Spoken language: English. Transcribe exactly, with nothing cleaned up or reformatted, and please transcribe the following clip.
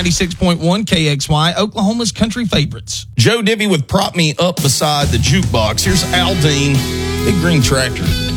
ninety-six point one K X Y, Oklahoma's country favorites. Joe Divvy with Prop Me Up beside the jukebox. Here's Aldine, Big Green Tractor.